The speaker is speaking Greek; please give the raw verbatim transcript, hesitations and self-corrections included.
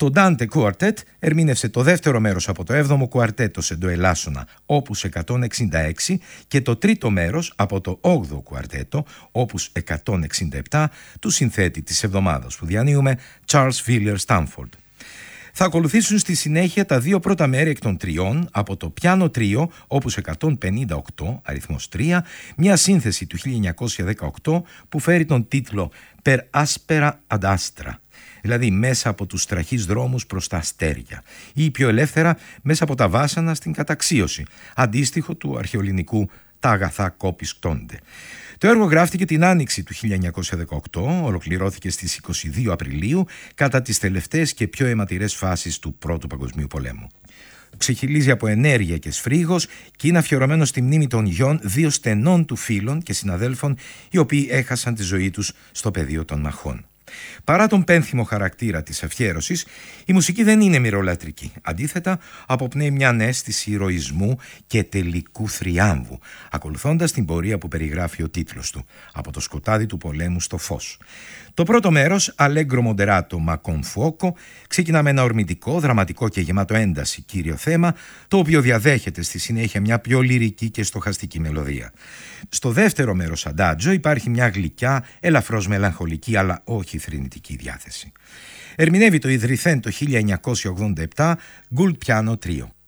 Το Dante Quartet ερμήνευσε το δεύτερο μέρος από το έβδομο κουαρτέτο σε ντο ελάσσονα, όπους εκατόν εξήντα έξι, και το τρίτο μέρος από το όγδοο κουαρτέτο, όπους εκατόν εξήντα επτά, του συνθέτη της εβδομάδας που διανύουμε, Charles Villiers Stanford. Θα ακολουθήσουν στη συνέχεια τα δύο πρώτα μέρη εκ των τριών από το πιάνο τρίο, όπους εκατόν πενήντα οκτώ, αριθμός τρία, μια σύνθεση του χίλια εννιακόσια δεκαοκτώ που φέρει τον τίτλο «Per aspera ad astra», δηλαδή μέσα από τους τραχείς δρόμους προς τα αστέρια, ή πιο ελεύθερα μέσα από τα βάσανα στην καταξίωση, αντίστοιχο του αρχαιοελληνικού «τα αγαθά κόπισκτώνται». Το έργο γράφτηκε την άνοιξη του χίλια εννιακόσια δεκαοκτώ, ολοκληρώθηκε στις είκοσι δύο Απριλίου κατά τις τελευταίες και πιο αιματηρές φάσεις του Πρώτου Παγκοσμίου Πολέμου. Ξεχυλίζει από ενέργεια και σφρίγος και είναι αφιερωμένο στη μνήμη των γιών δύο στενών του φίλων και συναδέλφων, οι οποίοι έχασαν τη ζωή τους στο πεδίο των μαχών. Παρά τον πένθυμο χαρακτήρα της αφιέρωσης, η μουσική δεν είναι μυρολατρική. Αντίθετα, αποπνέει μια αίσθηση ηρωισμού και τελικού θριάμβου, ακολουθώντας την πορεία που περιγράφει ο τίτλος του, «Από το σκοτάδι του πολέμου στο φως». Το πρώτο μέρος, Allegro moderato ma con fuoco, ξεκινά με ένα ορμητικό, δραματικό και γεμάτο ένταση κύριο θέμα, το οποίο διαδέχεται στη συνέχεια μια πιο λυρική και στοχαστική μελωδία. Στο δεύτερο μέρος, Adagio, υπάρχει μια γλυκιά, ελαφρώς μελαγχολική αλλά όχι θρηνητική διάθεση. Ερμηνεύει το ιδρυθέν το χίλια εννιακόσια ογδόντα επτά Gould Piano Trio.